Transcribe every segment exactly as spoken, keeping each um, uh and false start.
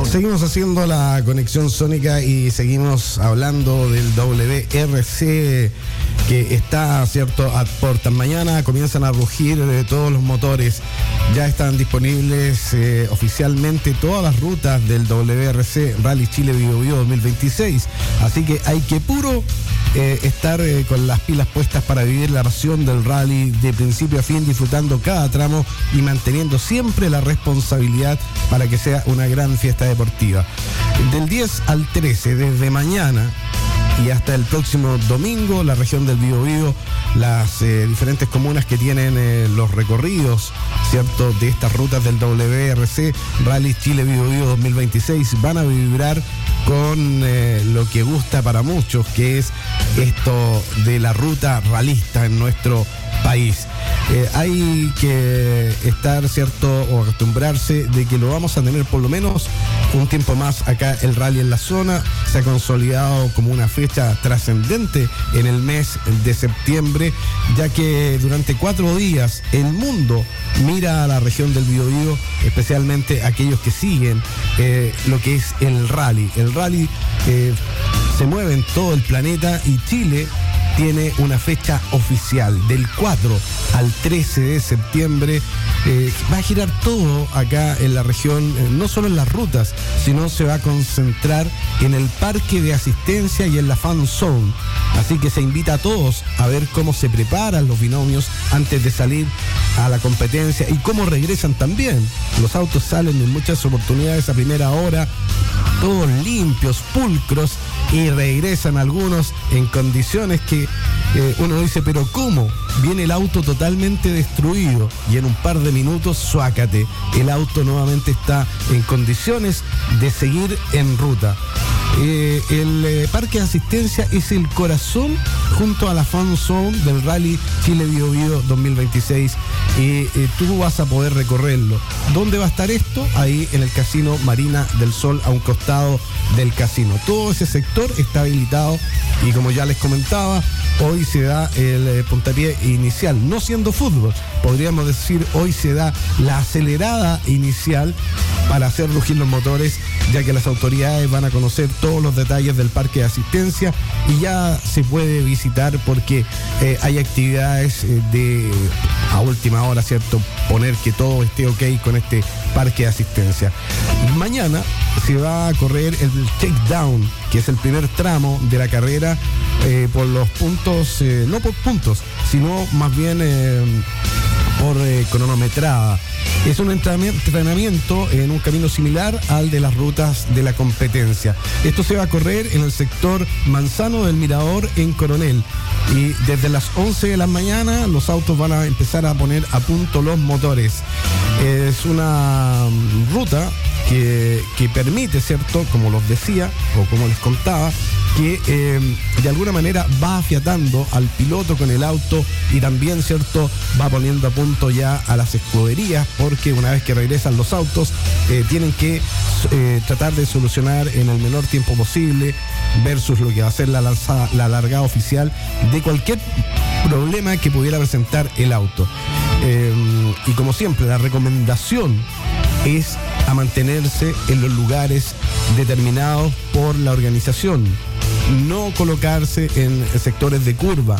Seguimos haciendo la conexión sónica y seguimos hablando del W R C que está, cierto, a puertas. Mañana comienzan a rugir eh, todos los motores. Ya están disponibles eh, oficialmente todas las rutas del W R C Rally Chile Biobío dos mil veintiséis. Así que hay que puro eh, estar eh, con las pilas puestas para vivir la pasión del rally de principio a fin, disfrutando cada tramo y manteniendo siempre la responsabilidad para que sea una gran fiesta deportiva. Del diez al trece, desde mañana y hasta el próximo domingo, la región del Biobío, las eh, diferentes comunas que tienen eh, los recorridos, cierto, de estas rutas del W R C Rally Chile Biobío dos mil veintiséis van a vibrar con eh, lo que gusta para muchos, que es esto de la ruta ralista en nuestro país. Eh, hay que estar, cierto, o acostumbrarse de que lo vamos a tener por lo menos un tiempo más acá. El rally en la zona se ha consolidado como una fecha trascendente en el mes de septiembre, ya que durante cuatro días el mundo mira a la región del Biobío, especialmente aquellos que siguen eh, lo que es el rally. El rally eh, se mueve en todo el planeta y Chile tiene una fecha oficial del cuatro al trece de septiembre. Eh, va a girar todo acá en la región, eh, no solo en las rutas, sino se va a concentrar en el parque de asistencia y en la fan zone. Así que se invita a todos a ver cómo se preparan los binomios antes de salir a la competencia y cómo regresan también. Los autos salen en muchas oportunidades a primera hora, todos limpios, pulcros, y regresan algunos en condiciones que eh, uno dice, pero ¿cómo? Viene el auto totalmente destruido y en un par de minutos, suácate, el auto nuevamente está en condiciones de seguir en ruta. Eh, el eh, parque de asistencia es el corazón junto a la fan zone del Rally Chile Biobío dos mil veintiséis y eh, tú vas a poder recorrerlo. ¿Dónde va a estar esto? Ahí en el Casino Marina del Sol, a un costado del casino. Todo ese sector está habilitado y, como ya les comentaba, hoy se da el eh, puntapié inicial, no siendo fútbol, podríamos decir, hoy se da la acelerada inicial para hacer rugir los motores, ya que las autoridades van a conocer todos los detalles del parque de asistencia y ya se puede visitar porque eh, hay actividades eh, de a última hora, ¿cierto? Poner que todo esté ok con este parque de asistencia. Mañana se va a correr el takedown, que es el primer tramo de la carrera eh, por los puntos, eh, no por puntos, sino más bien eh, por eh, cronometrada. Es un entrenamiento en un camino similar al de las rutas de la competencia. Esto se va a correr en el sector Manzano del Mirador en Coronel. Y desde las once de la mañana los autos van a empezar a poner a punto los motores. Es una ruta que, que permite, ¿cierto?, como los decía, o como les contaba, que eh, de alguna manera va afiatando al piloto con el auto y también, ¿cierto?, va poniendo a punto ya a las escuderías, porque una vez que regresan los autos eh, tienen que eh, tratar de solucionar en el menor tiempo posible versus lo que va a ser la, lanzada, la largada oficial de cualquier problema que pudiera presentar el auto. Eh, y como siempre, la recomendación es a mantenerse en los lugares determinados por la organización, no colocarse en sectores de curva,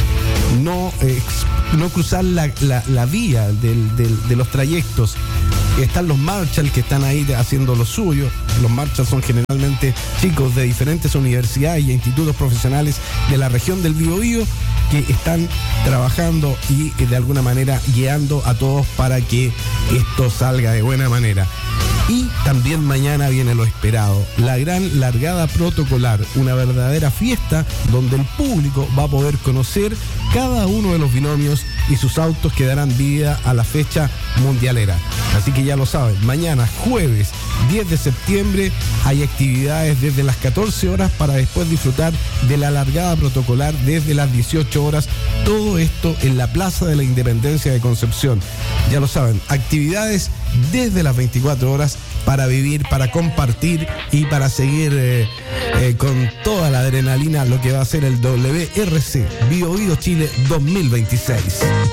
no, eh, no cruzar la, la, la vía del, del, de los trayectos. Están los Marshall que están ahí haciendo lo suyo. Los Marshall son generalmente chicos de diferentes universidades y institutos profesionales de la región del Biobío que están trabajando y de alguna manera guiando a todos para que esto salga de buena manera. Y también mañana viene lo esperado, la gran largada protocolar, una verdadera fiesta donde el público va a poder conocer cada uno de los binomios y sus autos que darán vida a la fecha mundialera. Así que ya lo saben, mañana jueves diez de septiembre hay actividades desde las catorce horas para después disfrutar de la largada protocolar desde las dieciocho horas. Todo esto en la Plaza de la Independencia de Concepción. Ya lo saben, actividades desde las veinticuatro horas para vivir, para compartir y para seguir eh, eh, con toda la adrenalina lo que va a ser el W R C Biobío Chile dos mil veintiséis.